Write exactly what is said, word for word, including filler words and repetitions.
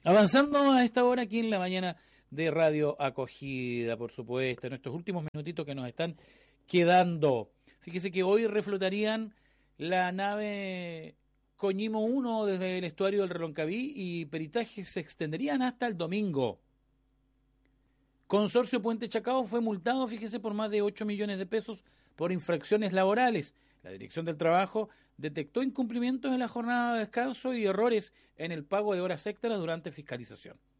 Avanzando a esta hora aquí en la mañana de Radio Acogida, por supuesto, en estos últimos minutitos que nos están quedando. Fíjese que hoy reflotarían la nave Coñimo uno desde el estuario del Reloncaví y peritajes se extenderían hasta el domingo. Consorcio Puente Chacao fue multado, fíjese, por más de ocho millones de pesos por infracciones laborales. La Dirección del Trabajo detectó incumplimientos en la jornada de descanso y errores en el pago de horas extras durante fiscalización.